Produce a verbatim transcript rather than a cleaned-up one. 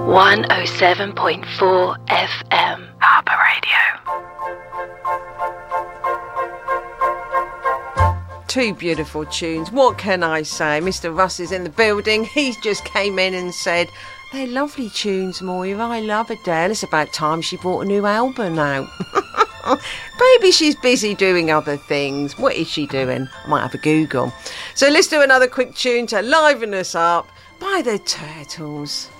one oh seven point four F M. Harbour Radio. Two beautiful tunes. What can I say? Mister Russ is in the building. He just came in and said, they're lovely tunes, Moira. I love Adele. It's about time she brought a new album out. Maybe she's busy doing other things. What is she doing? I might have a Google. So let's do another quick tune to liven us up by the Turtles.